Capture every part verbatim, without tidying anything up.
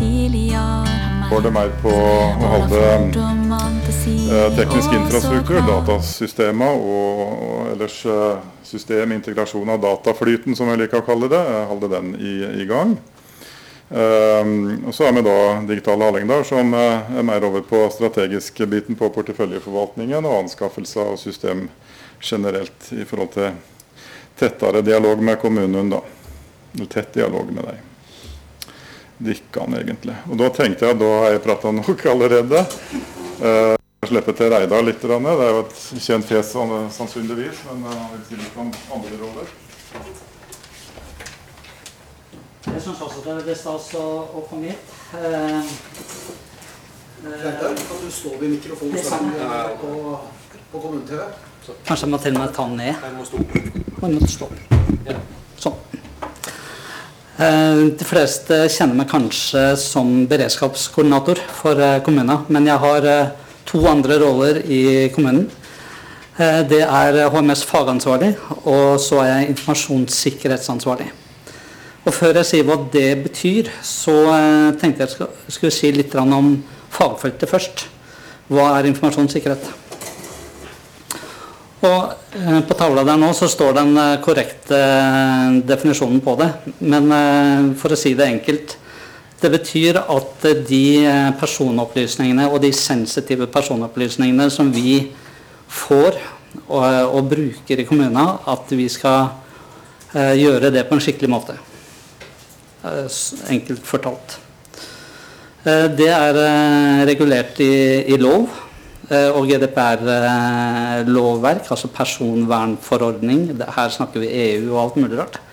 Går det mer på å holde eh, teknisk infrastruktur, datasystemer og, og ellers eh, systemintegrasjon av dataflyten, som jeg liker å kalle det, holde den i, i gang. Um, og så har vi da Digital Hallingdal, som uh, er mer over på strategisk biten på porteføljeforvaltningen og anskaffelse av system generelt i forhold til tettere dialog med kommunen da. Tett dialog med deg. Dikkan egentlig. Og da tenkte jeg, da har jeg pratet nok allerede. Uh, jeg slipper til Reidar litt. Det er jo et kjent fjes sannsynligvis, men han uh, vil si litt om andre roller. Jeg synes også det er veldig stas å, å komme hit. Uh, Reidar, kan du stå ved mikrofonen sammen på, på kommune-T V? Kanskje jeg må til og med ta den ned. Jeg må stå. Jeg må stå. Ja. Sånn. De fleste kjenner meg kanskje som beredskapskoordinator for kommunen, men jeg har to andre roller i kommunen. Det er H M S fagansvarlig, og så er jeg informasjonssikkerhetsansvarlig. Og før jeg sier hva det betyr, så tenkte jeg skulle, skulle si litt om fagfeltet først. Hva er informasjonssikkerhet? Og eh, på tavla der nå så står den eh, korrekte eh, definisjonen på det, men eh, for å si det enkelt, det betyr at eh, de eh, personopplysningene og de sensitive personopplysningene som vi får og, og bruker i kommunen, at vi skal eh, gjøre det på en skikkelig måte. Eh, enkelt fortalt. Eh, det er eh, regulert i, i lov. Og G D P R-lovverk, altså personvernforordning. Her snakker vi E U og alt mulig rart.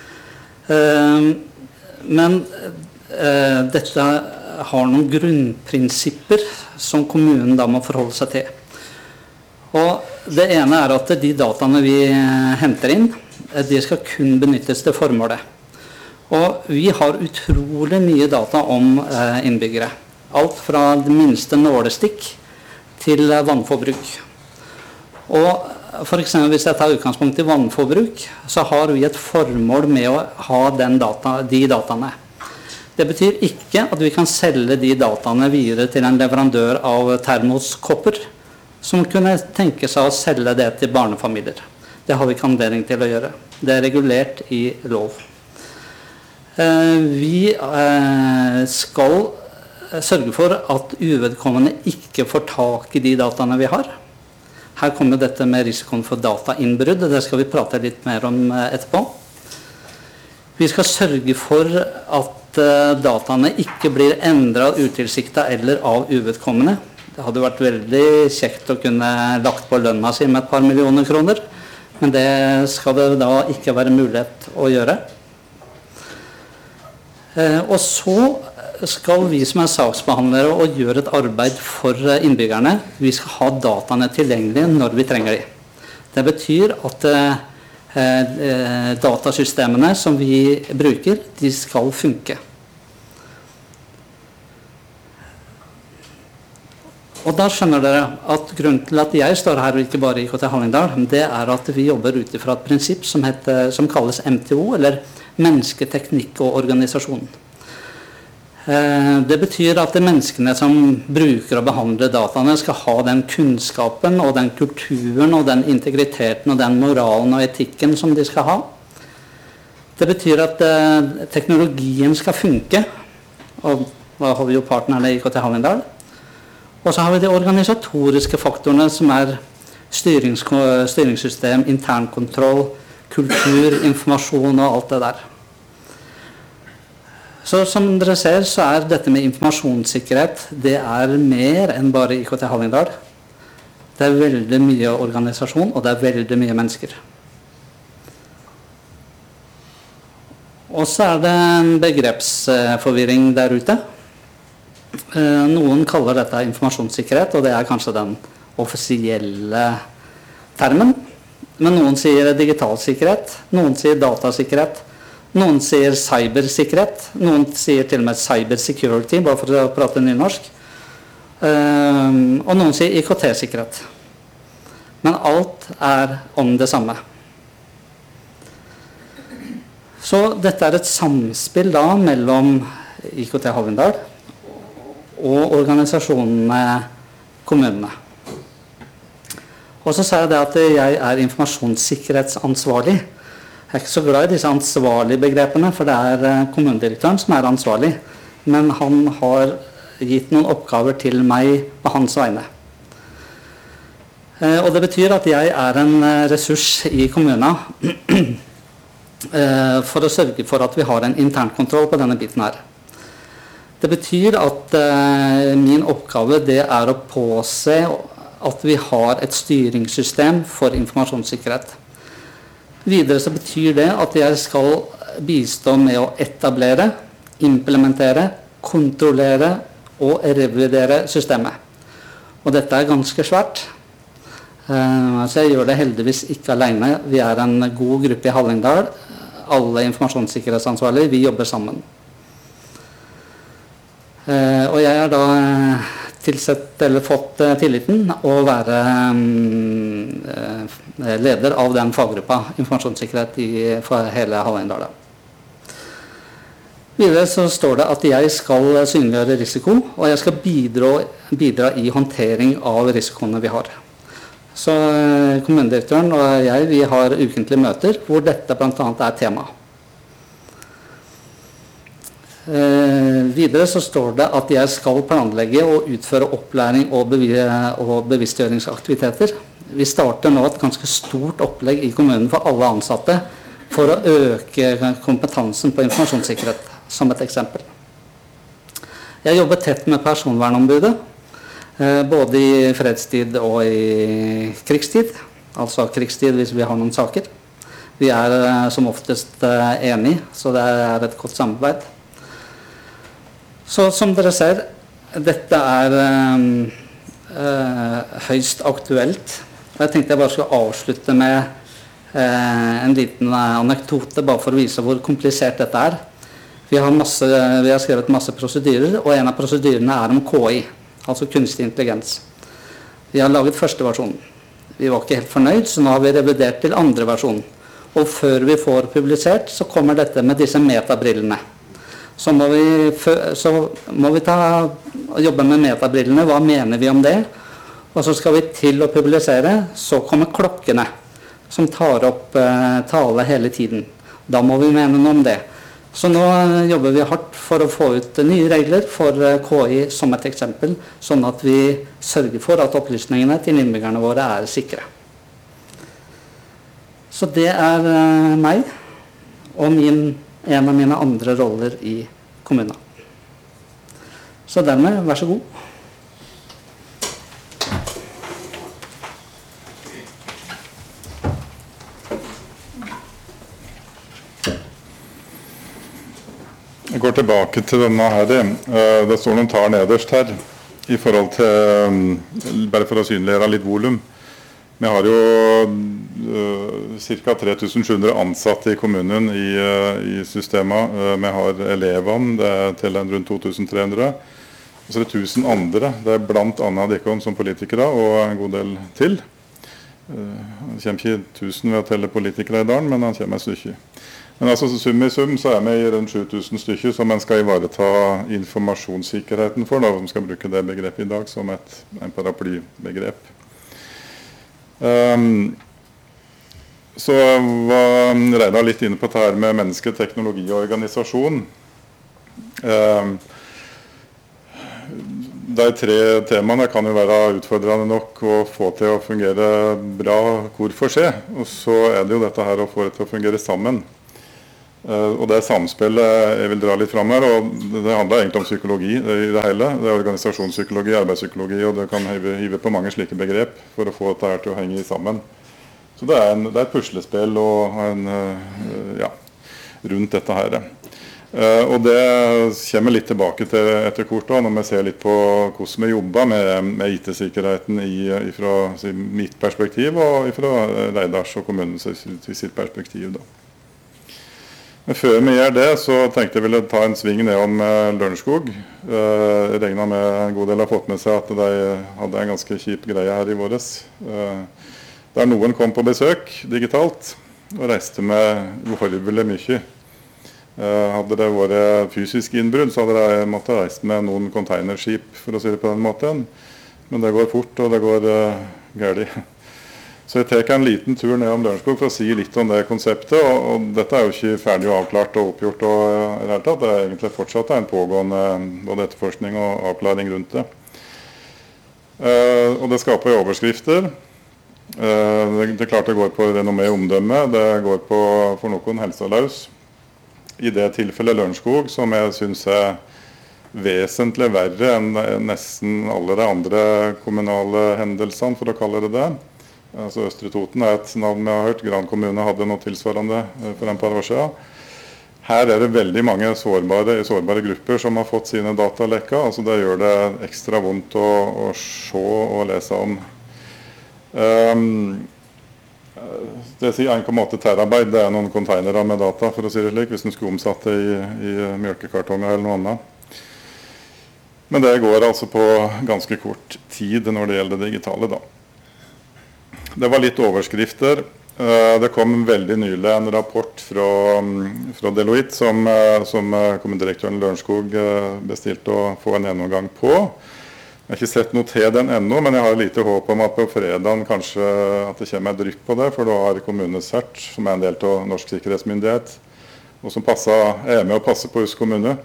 Men dette har noen grunnprinsipper som kommunen da må forholde seg til. Og det ene er at de dataene vi henter inn, de skal kun benyttes til formålet. Og vi har utrolig mye data om innbyggere. Alt fra det minste nålestikk til vannforbruk. Og for eksempel hvis jeg tar utgangspunkt i vannforbruk, så har vi et formål med å ha den data, de dataene. Det betyr ikke at vi kan selge de dataene videre til en leverandør av termoskopper, som kunne tenke seg å selge det til barnefamilier. Det har vi ikke anledning til å gjøre. Det er regulert i lov. Vi skal sørge for at uvedkommende ikke får tak i de dataene vi har. Her kommer dette med risikoen for datainnbrudd, det skal vi prate litt mer om etterpå. Vi skal sørge for at dataene ikke blir endret utilsiktet eller av uvedkommende. Det hadde vært veldig kjekt å kunne lagt på lønna si med et par millioner kroner, men det skal det da ikke være mulighet å gjøre. Og så skal vi som er saksbehandlere og gjøre et arbeid for innbyggerne, vi skal ha dataene tilgjengelige når vi trenger de. Det betyr at eh, datasystemene som vi bruker, de skal funke. Og da skjønner dere at grunnen til at jeg står her og ikke bare i I K T Hallingdal, det er at vi jobber ut fra et prinsipp som, heter, som kalles M T O, eller menneske, teknikk og organisasjon. Det betyr at de menneskene som bruker og behandler dataene skal ha den kunnskapen og den kulturen og den integriteten og den moralen og etikken som de skal ha. Det betyr at teknologien skal funke, og da har vi jo partnerne i I K T Hallingdal. Og så har vi de organisatoriske faktorene som er styrings, styringssystem, internkontroll, kultur, informasjon og alt det der. Så som dere ser, så er dette med informasjonssikkerhet, det er mer enn bare I K T Hallingdal. Det er veldig mye organisasjon, og det er veldig mye mennesker. Og så er det en begrepsforvirring der ute. Noen kaller dette informasjonssikkerhet, og det er kanskje den offisielle termen. Men noen sier digital sikkerhet, noen sier datasikkerhet, noen sier cybersikkerhet, noen sier til og med cybersecurity, bare for å prate nynorsk. Og noen sier I K T-sikkerhet. Men alt er om det samme. Så dette er et samspill da mellom I K T Hallingdal og organisasjonene, kommunene. Og så sa jeg det at jeg er informasjonssikkerhetsansvarlig. Jeg er ikke så glad i disse ansvarlige begrepene, for det er kommunedirektøren som er ansvarlig. Men han har gitt noen oppgaver til meg på hans vegne. Og det betyr at jeg er en ressurs i kommunen for å sørge for at vi har en internkontroll på denne biten her. Det betyr at min oppgave det er å påse at vi har et styringssystem for informasjonssikkerhet. Videre så betyr det at jeg skal bistå med å etablere, implementere, kontrollere og revidere systemet. Og dette er ganske svært. Uh, så jeg gjør det heldigvis ikke alene. Vi er en god gruppe i Hallingdal. Alle informasjonssikkerhetsansvarlige, vi jobber sammen. Uh, og jeg er da tilsett, eller fått uh, tilliten å være um, uh, leder av den faggruppa informasjonssikkerhet i, for hele Hallingdal. Videre så står det at jeg skal synliggjøre risiko, og jeg skal bidra, bidra i håndtering av risikoene vi har. Så uh, kommunedirektøren og jeg, vi har ukentlige møter hvor dette blant annet er tema. Uh, videre så står det at jeg skal planlegge og utføre opplæring og, bevi og bevisstgjøringsaktiviteter. Vi starter nå et ganske stort opplegg i kommunen for alle ansatte for å øke kompetansen på informasjonssikkerhet, som et eksempel. Jeg jobber tett med personvernombudet, uh, både i fredstid og i krigstid, altså krigstid hvis vi har noen saker. Vi er uh, som oftest uh, enige, så det er et godt samarbeid. Så som dere ser, dette er um, uh, høyst aktuelt. Og jeg tenkte jeg bare skulle avslutte med uh, en liten anekdote, bare for å vise hvor komplisert dette er. Vi har, masse, vi har skrevet masse prosedyrer, og en av prosedyrene er om K I, altså kunstig intelligens. Vi har laget første versjon. Vi var ikke helt fornøyd, så nå har vi revidert til andre versjon. Og før vi får publisert, så kommer dette med disse metabrillene. Så må, vi, så må vi ta, jobbe med metabrillene. Hva mener vi om det? Og så skal vi til å publisere. Så kommer klokkene, som tar opp eh, tale hele tiden. Da må vi mene noe om det. Så nå jobber vi hardt for å få ut nye regler for K I som et eksempel, sånn at vi sørger for at opplysningene til innbyggerne våre er sikre. Så det er eh, meg og min en av mine andre roller i kommunen. Så dermed, vær så god. Jeg går tilbake til denne her. Det står noen tall nederst her, i forhold til, bare for å synliggjøre litt volum. Vi har jo uh, ca. tre tusen sju hundre ansatte i kommunen i, uh, i systemet. Uh, vi har elevene, det er til en rundt to tusen tre hundre. Og så er det tusen andre, det er blant annet dere som politikere og en god del til. Uh, det kommer ikke tusen ved å telle politikere i dalen, men det kommer et stykke. Men altså sum i sum så er vi i rundt sju tusen stykker som en skal ivareta informasjonssikkerheten for, da, som skal bruke det begrepet i dag som et, en paraplybegrep. Um, så var Reidar litt inne på det her med menneske, teknologi og organisasjon. Um, de tre temaene kan jo være utfordrende nok å få til å fungere bra hvor for seg, og så er det jo dette her å få det til å fungere sammen. Uh, og det er samspillet jeg vil dra litt frem her, og det handler egentlig om psykologi i det hele. Det er organisasjonspsykologi, arbeidspsykologi, og det kan hive, hive på mange slike begrep for å få dette her til å henge sammen. Så det er, en, det er et puslespill og en, uh, ja, rundt dette her. Uh, og det kommer litt tilbake til etter kort da, når vi ser litt på hvordan vi jobber med, med I T-sikkerheten fra mitt perspektiv og fra Reidars og kommunens sitt perspektiv da. Men før vi gjør det, så tenkte jeg ville ta en sving nedom Lørenskog. Jeg regnet med en god del har fått med seg at de hadde en ganske kjip greie her i våres. Der noen kom på besøk digitalt og reiste med uhorvelig mye. Uh, hadde det vært fysisk innbrudd, så hadde jeg måttet reist med noen containerskip, for å si det på den måten. Men det går fort, og det går uh, gærlig. Så jeg tar en liten tur ned om Lørenskog for å si litt om det konseptet, og, og dette er jo ikke ferdig og avklart og oppgjort, og uh, i det hele tatt, det er egentlig fortsatt en pågående både etterforskning og avklaring rundt det. Uh, og det skaper overskrifter. Uh, det, det er klart det går på renommé og omdømme, det går på for noen helseløs. I det tilfellet Lørenskog, som jeg synes er vesentlig verre enn nesten alle de andre kommunale hendelsene, for å kalle det det. Altså Østre Toten er et navn vi har hørt. Gran kommune hadde noe tilsvarende for en par år siden. Her er det veldig mange sårbare, sårbare grupper som har fått sine data lekket. Altså det gjør det ekstra vondt å, å se og lese om. Um, Det sier en komma åtte terabyte, det er noen containere med data, for å si det slik, hvis den skulle omsatt det i, i mjølkekartonger eller noe annet. Men det går altså på ganske kort tid når det gjelder det digitale da. Det var litt overskrifter. Det kom veldig nylig en rapport fra, fra Deloitte som, som kommunedirektøren Lørenskog bestilte å få en gjennomgang på. Jeg har ikke sett noe til den ennå, men jeg har lite håp om at på fredagen kanskje at det kommer et drypp på det, for da har kommunesert, som er en del av Norsk Sikkerhetsmyndighet, og som passer, er med å passe på Hus kommune.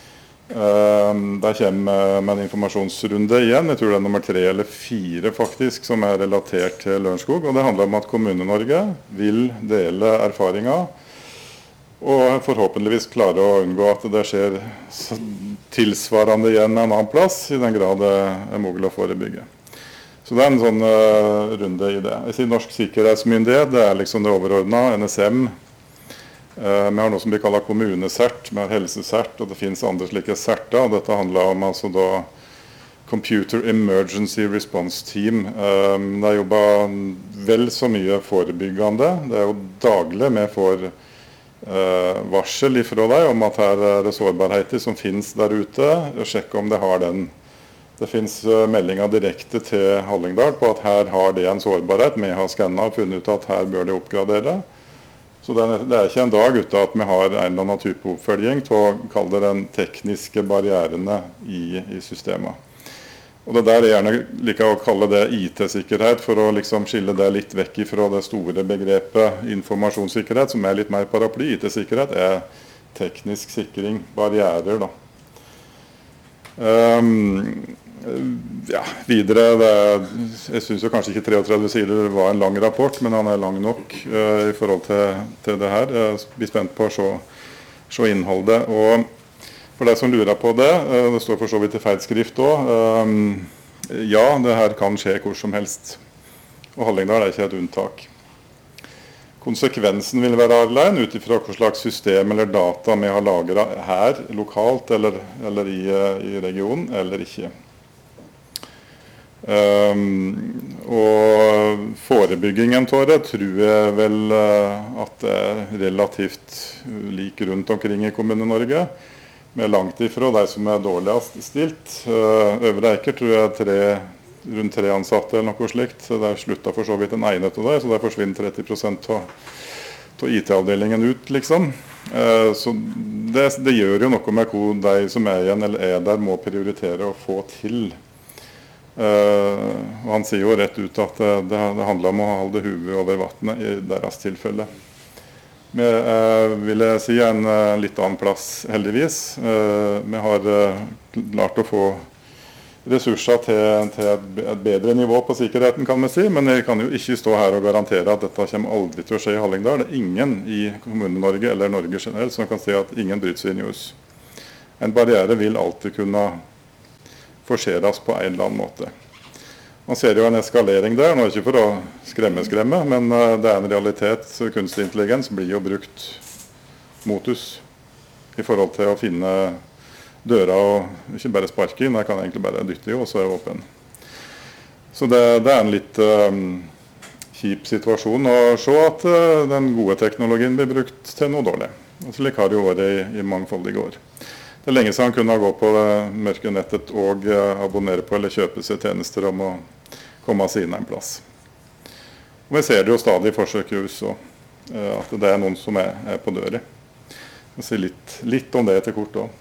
Der kommer med en informasjonsrunde igjen, jeg tror det er nummer tre eller fire faktisk, som er relatert til Lørenskog, og det handler om at Kommune-Norge vil dele erfaringer, og forhåpentligvis klare å unngå at det skjer tilsvarende igjen en annen plass, i den grad det er mulig å forebygge. Så det er en sånn uh, runde i det. Jeg sier Norsk Sikkerhetsmyndighet, det er liksom det overordnede, N S M. Uh, vi har noe som blir kallet kommunesert, vi har helsesert, og det finnes andre slike serter, og dette handler om altså da Computer Emergency Response Team. Uh, det er jobbet vel så mye forebyggende, det er jo daglig vi får Uh, varsel ifra deg om at her er det sårbarheter som finnes der ute, og sjekke om det har den. Det finnes uh, meldinger direkte til Hallingdal på at her har det en sårbarhet. Vi har skannet og funnet ut at her bør det oppgradere. Så det er, det er ikke en dag uten at vi har en eller annen type oppfølging til å kalle det den tekniske barrierene i, i systemet. Og det der er gjerne like å kalle det I T-sikkerhet, for å liksom skille det litt vekk fra det store begrepet informasjonssikkerhet, som er litt mer paraply. I T-sikkerhet er teknisk sikring, barrierer da. Um, ja, videre, det, jeg synes jo kanskje ikke treogtredve sider var en lang rapport, men han er lang nok uh, i forhold til, til det her. Jeg blir spent på å se, se innholdet. Og for deg som lurer på det, det står for så vidt i feilskrift også, ja, det her kan skje hvor som helst. Og Hallingdal er ikke et unntak. Konsekvensen vil være alene ut ifra hva slags system eller data vi har lagret her, lokalt, eller, eller i, i regionen, eller ikke. Um, og forebyggingen av det tror jeg vel at det er relativt lik rundt omkring i Kommune-Norge. Vi er langt ifra de som er dårligst stilt. Øvre Eiker tror jeg er tre, rundt tre ansatte eller noe slikt. Det er sluttet for så vidt en egnet av det, så det forsvinner tretti prosent av, av I T-avdelingen ut, liksom. Så det, det gjør jo noe med hvor de som er igjen eller er der må prioritere å få til. Og han sier jo rett ut at det, det handler om å holde hodet over vannet i deres tilfelle. Vi eh, vil jeg si en uh, litt annen plass, heldigvis. Uh, vi har uh, klart å få ressurser til, til et, et bedre nivå på sikkerheten, kan vi si. Men jeg kan jo ikke stå her og garantere at dette kommer aldri til å skje i Hallingdal. Det er ingen i Kommune-Norge eller Norge generelt som kan si at ingen bryter seg inn i hus. En barriere vil alltid kunne forseres på en eller annen måte. Man ser jo en eskalering der, nå er det ikke for å skremme-skremme, men det er en realitet. Kunstig intelligens blir jo brukt mot oss i forhold til å finne døra og ikke bare sparke inn, jeg kan egentlig bare dytte i, og så er det åpen. Så det, det er en litt um, kjip situasjon å se at uh, den gode teknologien blir brukt til noe dårlig. Og slik har det jo vært i, i mangfoldige år. Det er lenge siden han kunne gå på det mørke nettet og uh, abonnere på eller kjøpe seg tjenester om å komme seg inn en plass. Og vi ser det jo stadig i forsøk i U S A, uh, at det er noen som er, er på døra. Jeg sier litt, litt om det til kort også.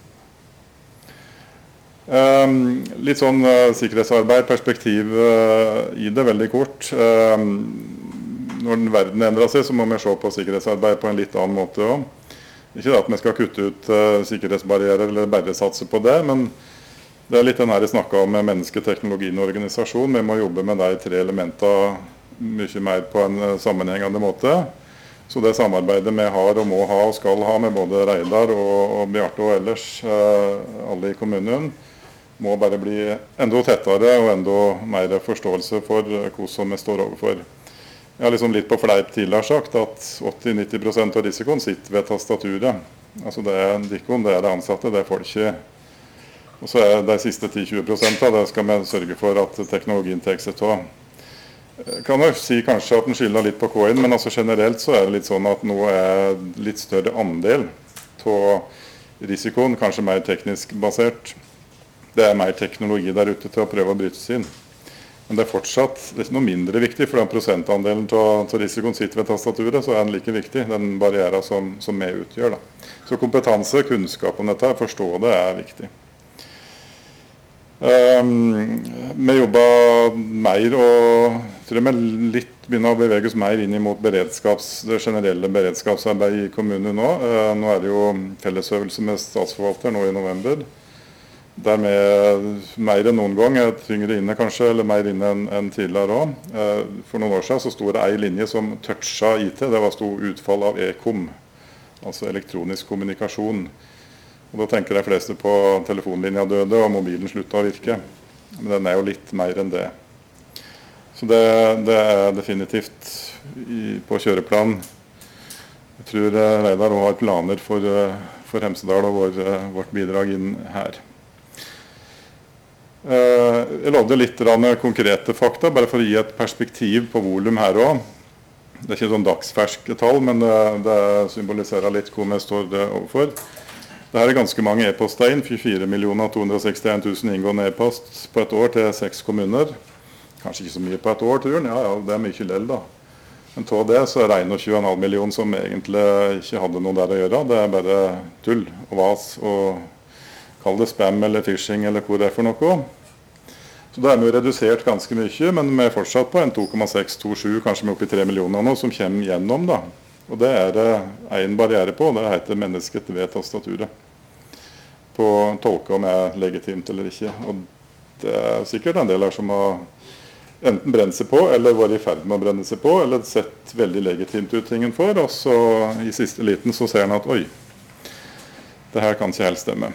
Um, litt sånn uh, sikkerhetsarbeid, perspektiv uh, i det veldig kort. Um, når verden endrer seg, så må vi se på sikkerhetsarbeid på en litt annen måte også. Ikke at vi skal kutte ut uh, sikkerhetsbarrierer eller bare satse på det, men det er litt den her jeg snakket om med menneske, teknologi og organisasjon. Vi må jobbe med de tre elementene mye mer på en uh, sammenhengende måte. Så det samarbeidet vi har og må ha og skal ha med både Reidar og, og Bjarte og ellers, uh, alle i kommunen, må bare bli enda tettere og enda mer forståelse for hvordan vi står overfor. Jeg har liksom litt på fleip tidligere sagt at åtti til nitti prosent av risikoen sitter ved tastaturet. Altså det er dikon, det er det ansatte, det er folket. Og så er de siste ti til tjue prosent av det skal vi sørge for at teknologien tar seg av. Jeg kan jo si kanskje at den skylder litt på K I-en, men altså generelt så er det litt sånn at nå er litt større andel av risikoen, kanskje mer teknisk basert. Det er mer teknologi der ute til å prøve å bryte seg inn. Men det er fortsatt det er ikke noe mindre viktig, for den prosentandelen av risikoen sitter ved tastaturet, så er den like viktig, den barrieren som, som vi utgjør. Da. Så kompetanse, kunnskap om dette, forstå det er viktig. Um, vi jobber mer og tror vi litt begynner å bevege oss mer inn mot beredskaps, det generelle beredskapsarbeidet i kommunen nå. Uh, nå er det jo fellesøvelse med statsforvalter nå i november. Der vi mer enn noen gang er tyngre inne kanskje, eller mer inne enn, enn tidligere også. For noen år siden så sto det en linje som touchet I T, det var stod utfall av e-kom, altså elektronisk kommunikasjon. Og da tenker de fleste på telefonlinja døde og mobilen sluttet å virke. Men den er jo litt mer enn det. Så det, det er definitivt i, på kjøreplan. Jeg tror Reidar også har planer for, for Hemsedal og vår, vårt bidrag inn her. Jeg lovde litt konkrete fakta, bare for å gi et perspektiv på volum her også. Det er ikke sånn dagsferske tall, men det, det symboliserer litt hvor vi står overfor. Det her er ganske mange e-poster inn, tjuefire millioner to hundre og sekstien tusen inngående e-post på et år til seks kommuner. Kanskje ikke så mye på et år, tror jeg. Ja, ja, det er mye lell da. Men til det så er det einogtjue komma fem millioner som egentlig ikke hadde noe der å gjøre. Det er bare tull og vas og kall det spam eller phishing eller hvor det er for noe. Så da er vi jo redusert ganske mye, men vi er fortsatt på en to komma seks to sju, kanskje vi er oppe I tre millioner nå, som kommer gjennom da. Og det er det en barriere på, det heter mennesket ved tastaturet. På å tolke om jeg er legitimt eller ikke. Og det er sikkert en del her som har enten brent seg på, eller vært I ferd med å brenne seg på, eller sett veldig legitimt ut tingen for, og så I siste liten så ser han at oi, det her kan ikke helt stemme.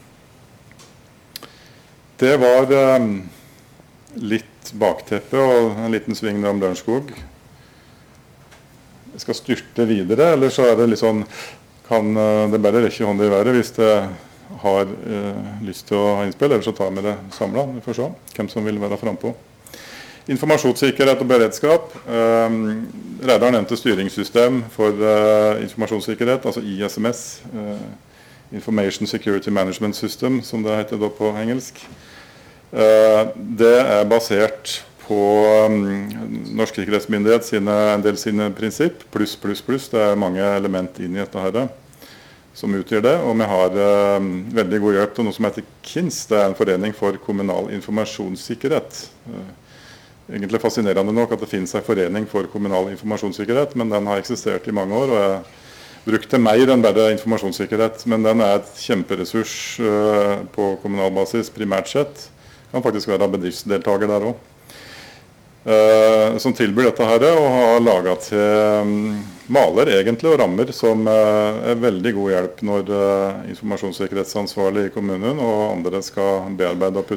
Det var um, litt bakteppe og en liten sving om Lørenskog. Jeg skal styrte videre, eller så er det litt sånn, kan det bare rekke hånd I været hvis det har uh, lyst til å ha innspill, eller så tar vi det samlet. Vi får se hvem som vil være frem på. Informasjonssikkerhet og beredskap. Um, Reidar nevnte styringssystem for uh, informasjonssikkerhet, altså I S M S. Uh, Information Security Management System, som det heter da på engelsk. Uh, det er basert på um, Norsk sikkerhetsmyndighet sine, en del sine prinsipp, pluss, pluss, pluss. Det er mange element inn I dette her som utgjør det, og vi har uh, veldig god hjelp til noe som heter K I N S. Det er en forening for kommunal informasjonssikkerhet. Uh, egentlig fascinerende nok at det finnes en forening for kommunal informasjonssikkerhet, men den har eksistert I mange år, og er brukt til mer enn bare informasjonssikkerhet, men den er et kjemperessurs uh, på kommunal basis, primært sett. Kan faktisk være bedriftsdeltaker der også. Uh, som tilbyr dette her, og har laget til um, maler egentlig, og rammer som uh, er veldig god hjelp når uh, informasjonssikkerhetsansvarlig I kommunen og andre skal bearbeide og putte